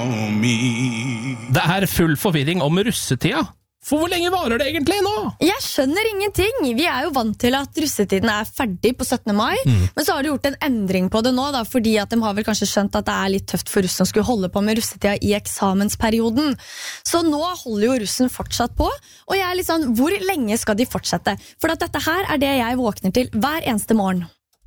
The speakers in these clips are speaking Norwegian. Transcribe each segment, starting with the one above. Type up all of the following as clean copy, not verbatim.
Det full forvirring om russetida. For hvor lenge varer det egentlig nå? Jeg skjønner ingenting. Vi jo vant til at russetiden ferdig på 17. mai, men så har de gjort en endring på det nå, da, fordi at de har vel kanskje skjønt at det litt tøft for russ som skulle holde på med russetida i eksamensperioden. Så nå holder jo russen fortsatt på, og jeg litt sånn, hvor lenge skal de fortsette? For at dette her det jeg våkner til hver eneste morgen.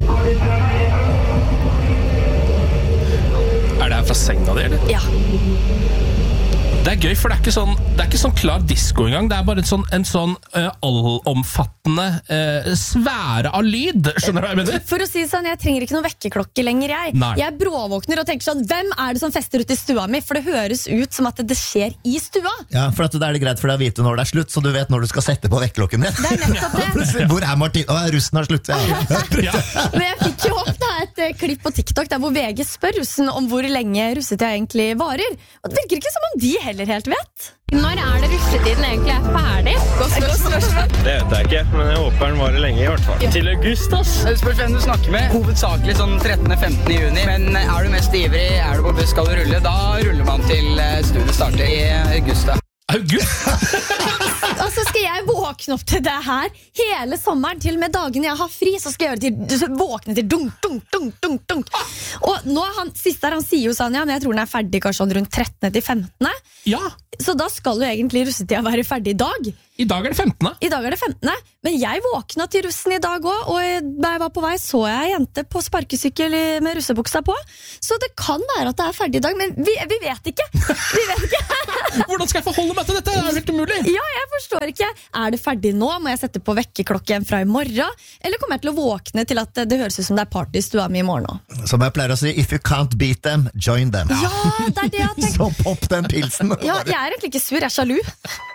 Det her fra senga di, eller? Ja. Det gøy, for det ikke sånn klar disco engang. Det bare en sånn allomfattende sfære av lyd. Skjønner du hva jeg mener? For å si det sånn, jeg trenger ikke noen vekkerklokke lenger, jeg. Nei. Jeg bråvåkner og tenker sånn, hvem det som fester ut i stua mi? For det høres ut som at det skjer i stua. Ja, for at det det greit for deg å vite når det slutt, så du vet når du skal sette på vekkerklokken din. Det nettopp det. Hvor Martin? Russen har slutt, ja. Men jeg fikk jo opp et klipp på TikTok der hvor VG spør russen om hvor lenge russetida egentlig varer. Og det virker ikke som om de heller helt vet. Når det russetiden egentlig ferdig? Det vet jeg ikke, men jeg håper den varer lenge i hvert fall. Til august, ass. Du spør hvem du snakker med. Hovedsakelig sånn 13.-15. juni. Men du mest ivrig, du på buss, skal du rulle, da ruller man til studiet starter i august. August? Og så skal jeg våkne opp til det her hele sommeren, til og med dagene jeg har fri, så skal jeg gjøre det våkne til dunk, dunk, dunk, dunk, dunk. Og nå siste han sier jo sånn, ja, men jeg tror den ferdig kanskje sånn rundt 13. til 15. Ja. Så da skal jo egentlig russetida være ferdig i dag. I dag det 15. I dag det 15. Men jeg våkna til russen i dag også, og da jeg var på vei så jeg jente på sparkesykkel med russebuksa på. Så det kan være at det ferdig i dag, men vi vet ikke. Vi vet ikke. Hvordan skal jeg forholde meg til dette? Det jo helt umulig. Ja, jeg forstår ikke. Det ferdig nå? Må jeg sette på vekkerklokken fra i morgen? Eller kommer jeg til å våkne til at det høres ut som det party i stua mi i morgen nå? Som jeg pleier å si, if you can't beat them, join them. Ja, det det jeg har tenkt. Så popp den pilsen. Ja, jeg egentlig ikke sur, jeg sjalu.